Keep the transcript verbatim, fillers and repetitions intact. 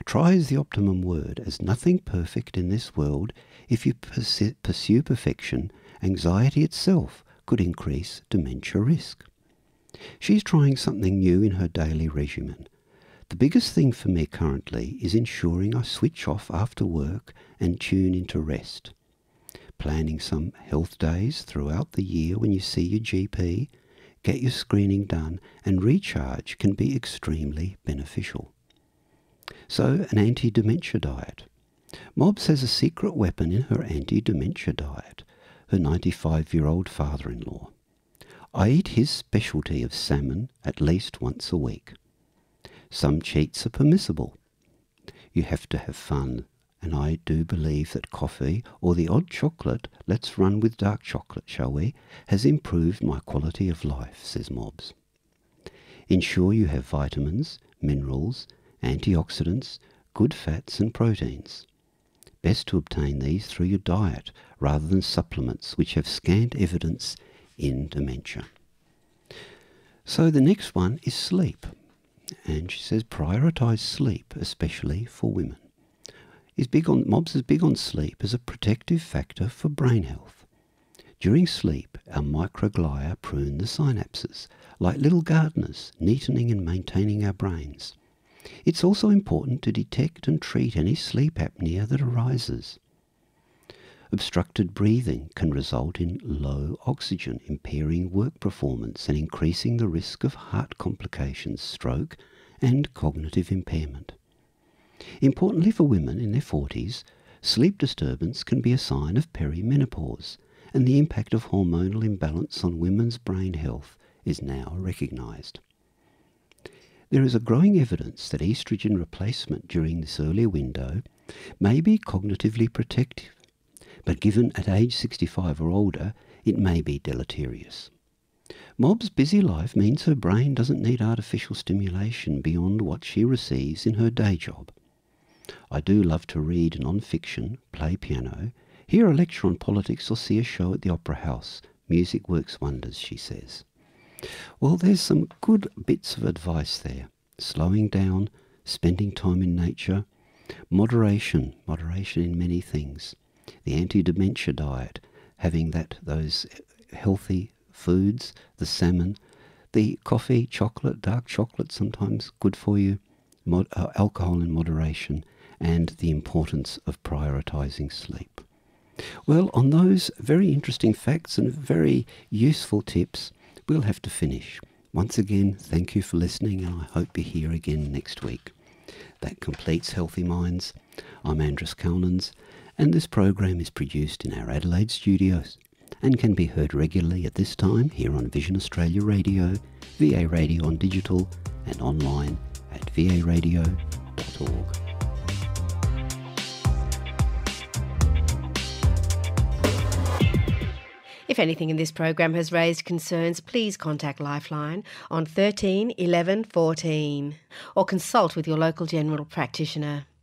Try is the optimum word, as nothing perfect in this world. If you persi- pursue perfection, anxiety itself could increase dementia risk. She's trying something new in her daily regimen. The biggest thing for me currently is ensuring I switch off after work and tune into rest. Planning some health days throughout the year when you see your G P, get your screening done, and recharge can be extremely beneficial. So, an anti-dementia diet. Mobs has a secret weapon in her anti-dementia diet, her ninety-five-year-old father-in-law. I eat his specialty of salmon at least once a week. Some cheats are permissible. You have to have fun, and I do believe that coffee or the odd chocolate, let's run with dark chocolate, shall we, has improved my quality of life, says Mobs. Ensure you have vitamins, minerals, antioxidants, good fats and proteins. Best to obtain these through your diet rather than supplements which have scant evidence in dementia. So the next one is sleep. And she says prioritise sleep, especially for women. Is big on Mobs is big on sleep as a protective factor for brain health. During sleep, our microglia prune the synapses, like little gardeners, neatening and maintaining our brains. It's also important to detect and treat any sleep apnea that arises. Obstructed breathing can result in low oxygen, impairing work performance and increasing the risk of heart complications, stroke, and cognitive impairment. Importantly for women in their forties, sleep disturbance can be a sign of perimenopause, and the impact of hormonal imbalance on women's brain health is now recognised. There is a growing evidence that estrogen replacement during this early window may be cognitively protective, but given at age sixty-five or older, it may be deleterious. Mob's busy life means her brain doesn't need artificial stimulation beyond what she receives in her day job. I do love to read non-fiction, play piano, hear a lecture on politics or see a show at the Opera House. Music works wonders, she says. Well, there's some good bits of advice there. Slowing down, spending time in nature, moderation, moderation in many things. The anti-dementia diet, having that those healthy foods, the salmon, the coffee, chocolate, dark chocolate, sometimes good for you, mod, uh, alcohol in moderation, and the importance of prioritising sleep. Well, on those very interesting facts and very useful tips, we'll have to finish. Once again, thank you for listening, and I hope you're here again next week. That completes Healthy Minds. I'm Andrus Calnans, and this program is produced in our Adelaide studios and can be heard regularly at this time here on Vision Australia Radio, V A Radio on digital, and online at v a radio dot org. If anything in this program has raised concerns, please contact Lifeline on thirteen eleven fourteen or consult with your local general practitioner.